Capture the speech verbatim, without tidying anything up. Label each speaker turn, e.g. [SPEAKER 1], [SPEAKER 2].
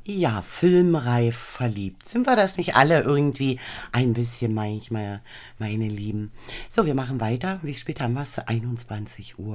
[SPEAKER 1] Ja, filmreif verliebt. Sind wir das nicht alle irgendwie ein bisschen manchmal, meine Lieben? So, wir machen weiter. Wie spät haben wir es? einundzwanzig Uhr.